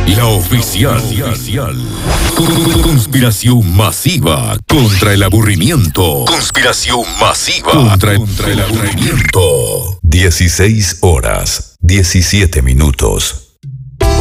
La oficial. Conspiración masiva contra el aburrimiento. Conspiración masiva contra el aburrimiento. 16 horas, 17 minutos.